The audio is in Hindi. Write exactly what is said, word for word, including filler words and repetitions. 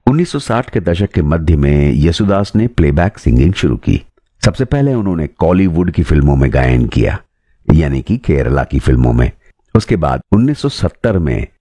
उन्नीस सौ साठ के दशक के मध्य में येसुदास ने प्लेबैक सिंगिंग शुरू की। सबसे पहले उन्होंने कॉलीवुड की फिल्मों में गायन किया, यानी कि केरला की फिल्मों में। उसके बाद उन्नीस सौ सत्तर में